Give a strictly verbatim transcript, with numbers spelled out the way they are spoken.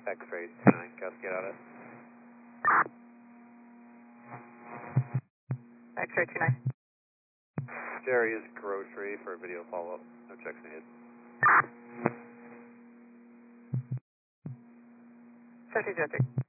X-ray two nine, Cascade out of. X-ray two nine. Jerry's grocery for video follow-up. No checks needed. Search zero three.